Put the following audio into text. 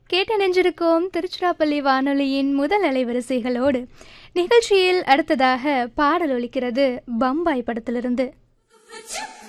கேட்டு நினைஞ்சிருக்கோம் திருச்சிராப்பள்ளி வானொலியின் முதல் அலைவரிசைகளோடு. நிகழ்ச்சியில் அடுத்ததாக பாடல் ஒலிக்கிறது பம்பாய் படத்திலிருந்து.